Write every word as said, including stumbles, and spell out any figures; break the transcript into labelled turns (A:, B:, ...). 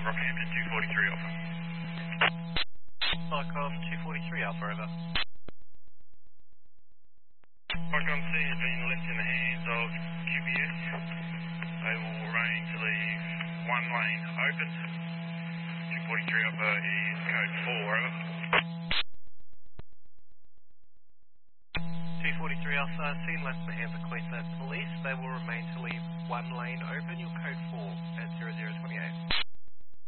A: Rockhampton two forty-three Alpha.
B: Cycom two forty-three Alpha, over.
A: Cycom C has been left in the hands of Q P S. They will arrange to leave one lane open. two forty-three Alpha is code four, over.
B: two forty-three Alpha, seen left in the hands of Queensland Police. They will remain to leave one lane open. Your code four at zero zero two eight.